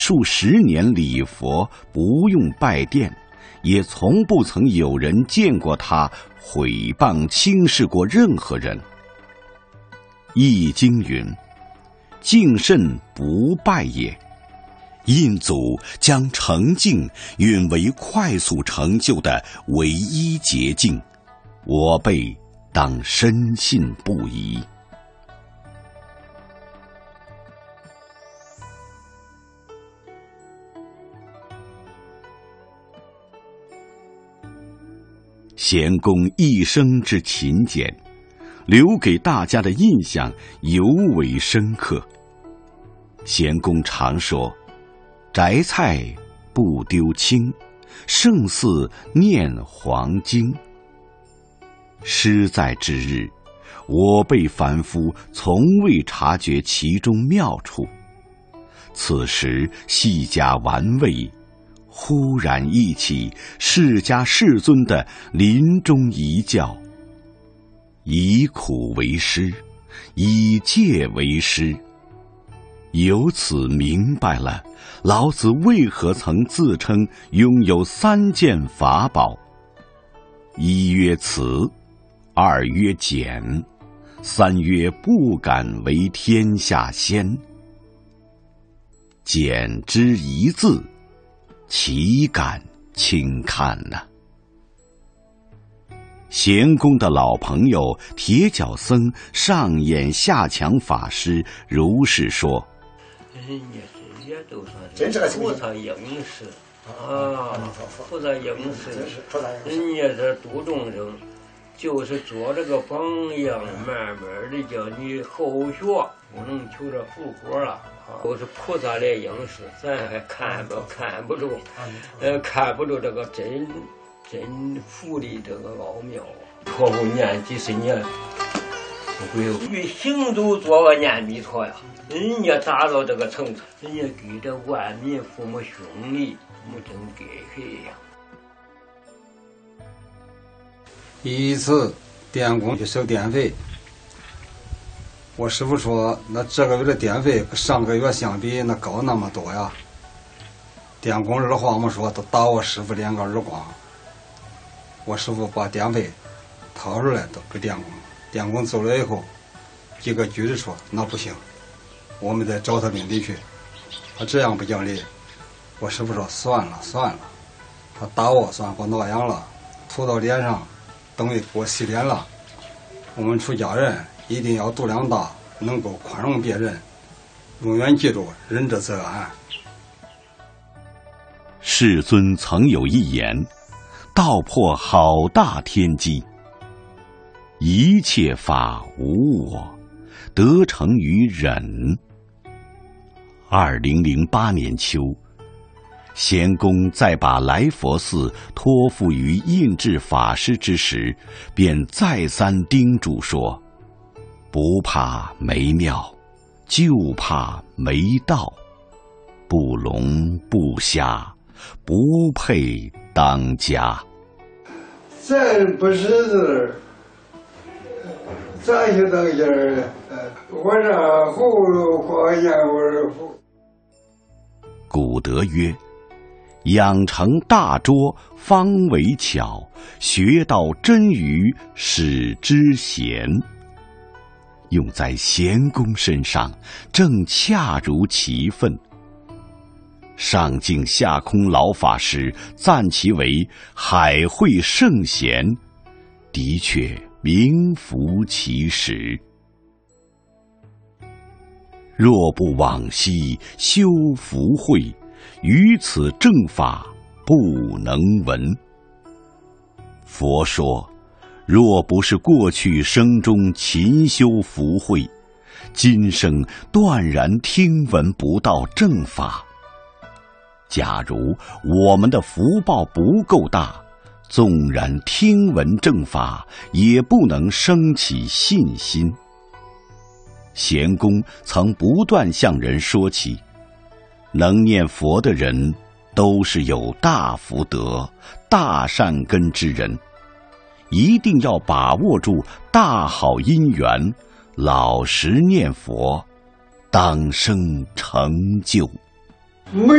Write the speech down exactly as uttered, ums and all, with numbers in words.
数十年礼佛不用拜殿，也从不曾有人见过他毁谤轻视过任何人。易经云：敬慎不败也。印祖将成敬允为快速成就的唯一捷径，我辈当深信不疑。咸公一生之勤俭，留给大家的印象尤为深刻。咸公常说：摘菜不丢青，胜似念黄经。诗在之日，我辈凡夫从未察觉其中妙处，此时细加玩味，忽然忆起释迦世尊的临终遗教：以苦为师，以戒为师。由此明白了老子为何曾自称拥有三件法宝：一曰慈，二曰俭，三曰不敢为天下先。俭之一字，岂敢轻看呢、啊？咸公的老朋友铁脚僧上演下强法师如是说： 人家这些都算是菩萨应时啊，菩萨应时，人家这度众生，就是做这个榜样，慢慢的叫你后学，不能求这复活了。都是菩萨来应时，咱还看不看不着，呃，看不着这个真真福的这个奥妙。托付念几十年，不会与行走做个念弥陀呀。人家达到这个层次，人家给这万民父母兄弟，没真给谁呀。 一次电工去收电费，我师傅说，那这个月的电费跟上个月相比，那高那么多呀。电工二话没说，都打我师傅两个耳光。我师傅把电费掏出来都给电工，电工走了以后，一个句子说：“那不行，我们再找他领地去。”他这样不讲理。我师傅说：“算了算了，他打我算给我挠痒了，涂到脸上，等于给我洗脸了。我们出家人一定要度量大，能够宽容别人，永远记住仁者则安。” 世尊曾有一言，道破好大天机：一切法无我，得成于忍。二零零八年秋，咸公在把来佛寺托付于印智法师之时，便再三叮嘱说：不怕没庙，就怕没道，不聋不瞎，不配当家。 咱不识字，咱就当家儿。我这葫芦花烟味。 古德曰：养成大拙，方为巧；学到真语，使之贤。用在咸公身上，正恰如其分。上敬下空老法师赞其为海会圣贤，的确名副其实。若不往昔修福慧，于此正法不能闻。佛说，若不是过去生中勤修福慧，今生断然听闻不到正法。假如我们的福报不够大，纵然听闻正法，也不能生起信心。咸公曾不断向人说起，能念佛的人都是有大福德、大善根之人，一定要把握住大好因缘，老实念佛，当生成就。 没